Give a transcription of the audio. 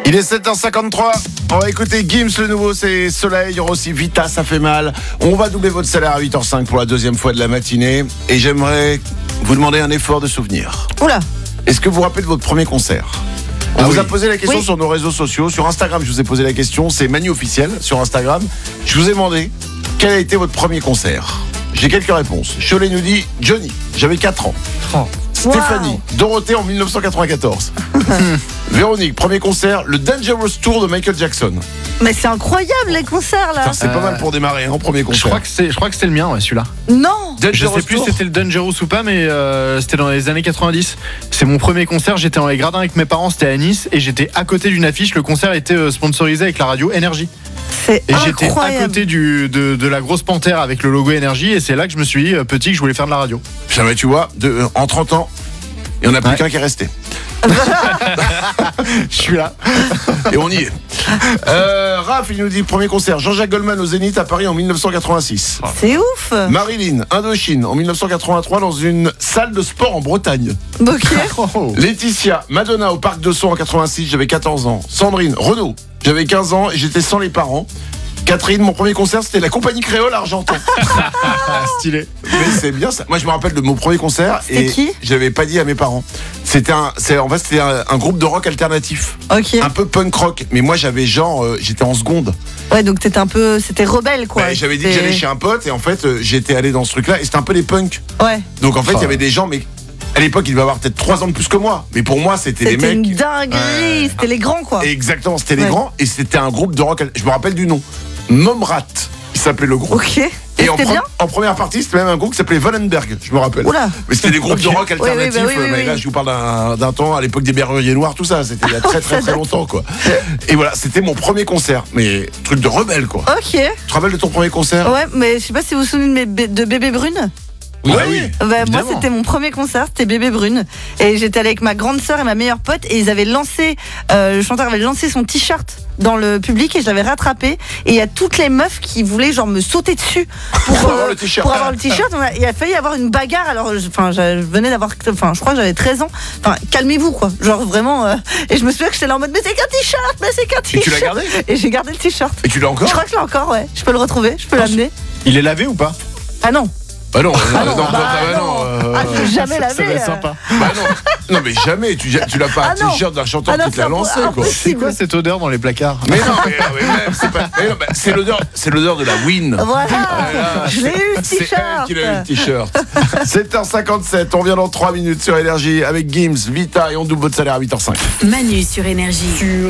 Il est 7h53. On va écouter Gims, le nouveau, c'est Soleil. Il y aura aussi Vita, ça fait mal. On va doubler votre salaire à 8h05 pour la deuxième fois de la matinée. Et j'aimerais vous demander un effort de souvenir. Oula. Est-ce que vous vous rappelez de votre premier concert ? On vous a posé la question Oui. sur nos réseaux sociaux. Sur Instagram, je vous ai posé la question. C'est Manu Officiel sur Instagram. Je vous ai demandé quel a été votre premier concert. J'ai quelques réponses. Cholet nous dit Johnny, j'avais 4 ans. Oh. Stéphanie, Wow. Dorothée en 1994. Véronique, premier concert, le Dangerous Tour de Michael Jackson. Mais c'est incroyable les concerts là. Putain, c'est pas mal pour démarrer, hein, premier Je concert. crois que c'était le mien, ouais, celui-là. Non. Je sais plus si c'était le Dangerous ou pas, mais c'était dans les années 90. C'est mon premier concert, j'étais dans les gradins avec mes parents, c'était à Nice, et j'étais à côté d'une affiche. Le concert était sponsorisé avec la radio Énergie. C'est Et j'étais à incroyable. côté de la grosse panthère avec le logo Énergie, et c'est là que je me suis dit, petit, que je voulais faire de la radio. Jamais, tu vois, en 30 ans, il n'y en a plus Ouais. qu'un qui est resté. Je suis là. Et on y est. Raph, il nous dit premier concert, Jean-Jacques Goldman au Zénith à Paris en 1986. C'est ouf. Marilyn, Indochine en 1983 dans une salle de sport en Bretagne. Ok. Oh. Laetitia, Madonna au Parc de Sceaux en 86, j'avais 14 ans. Sandrine, Renaud, j'avais 15 ans et j'étais sans les parents. Catherine, mon premier concert, c'était la compagnie créole Argenton. Ah, stylé. Mais c'est bien ça. Moi, je me rappelle de mon premier concert C'était et qui je l'avais pas dit à mes parents. C'était un groupe de rock alternatif, Ok. un peu punk rock. Mais moi, j'avais j'étais en seconde. Ouais, donc c'était rebelle quoi. Bah, j'avais dit que j'allais chez un pote et en fait, j'étais allé dans ce truc-là et c'était un peu les punks. Ouais. Donc en fait, il Oh. y avait des gens, mais à l'époque, il devait avoir peut-être 3 ans de plus que moi. Mais pour moi, c'était des C'était mecs. une dinguerie. C'était les grands quoi. Exactement, c'était les Ouais. grands et c'était un groupe de rock. Je me rappelle du nom. Momrat, il s'appelait le groupe. Ok. Et en, C'était bien. en première partie, c'était même un groupe qui s'appelait Wallenberg, je me rappelle. Oula. Mais c'était des groupes de rock Oui, oui, alternatifs. bah oui, oui, mais là, oui. je vous parle d'un temps, à l'époque des Berruriers Noirs, tout ça. C'était il y a très très très longtemps, quoi. Et voilà, c'était mon premier concert. Mais truc de rebelle, quoi. Ok. Tu te rappelles de ton premier concert ? Ouais, mais je sais pas si vous vous souvenez de Bébé Brune. Oui. Moi, Évidemment. c'était mon premier concert, c'était Bébé Brune. Et j'étais allée avec ma grande sœur et ma meilleure pote. Et ils avaient lancé, le chanteur avait lancé son t-shirt dans le public et je l'avais rattrapé. Et il y a toutes les meufs qui voulaient genre me sauter dessus pour avoir le t-shirt. Pour avoir le t-shirt. Il a failli y avoir une bagarre. Alors, je venais d'avoir, je crois que j'avais 13 ans. Enfin, calmez-vous quoi. Genre vraiment. Et je me souviens que j'étais là en mode, mais c'est qu'un t-shirt, mais c'est qu'un t-shirt. tu l'as gardé ? Et j'ai gardé le t-shirt. Et tu l'as encore ? Je crois que je l'ai encore, ouais. Je peux le retrouver, je peux l'amener. Il est lavé ou pas? Ah non. Bah non, non, non. Ah, je vais jamais Ça laver. va être sympa. Bah non. Non, mais jamais. Tu l'as pas Ah un non. t-shirt d'un chanteur Ah non, qui te l'a c'est lancé, quoi. impossible. C'est quoi cette odeur dans les placards? Mais non, mais même, c'est l'odeur de la win. Voilà, Voilà, je l'ai eu le C'est t-shirt. elle qui l'a eu le t-shirt. 7h57, on revient dans 3 minutes sur Énergie avec Gims, Vita et on double votre salaire à 8h05. Manu sur Énergie.